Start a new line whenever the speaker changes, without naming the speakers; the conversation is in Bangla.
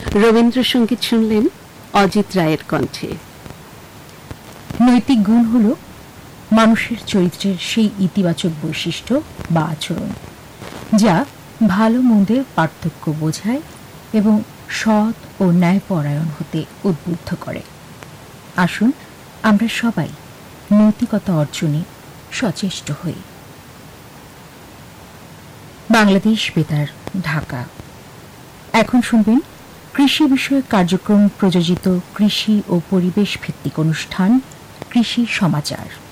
রবীন্দ্রসঙ্গীত শুনলেন অজিত রায়ের কণ্ঠে।
নৈতিক গুণ হল মানুষের চরিত্রের সেই ইতিবাচক বৈশিষ্ট্য বা আচরণ যা ভালো মন্দের পার্থক্য বোঝায় এবং সৎ ও ন্যায়পরায়ণ হতে উদ্বুদ্ধ করে। আসুন আমরা সবাই নৈতিকতা অর্জনে সচেষ্ট হই। বাংলাদেশ বেতার, ঢাকা। এখন শুনবেন কৃষি বিষয়ক কার্যক্রম প্রযোজিত কৃষি ও পরিবেশ ভিত্তিক অনুষ্ঠান কৃষি সমাচার।